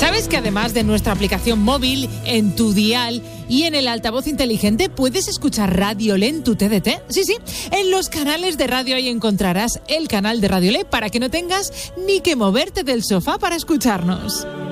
¿Sabes que además de nuestra aplicación móvil, en tu dial y en el altavoz inteligente puedes escuchar Radio Le en tu TDT? Sí, en los canales de radio ahí encontrarás el canal de Radio Le para que no tengas ni que moverte del sofá para escucharnos.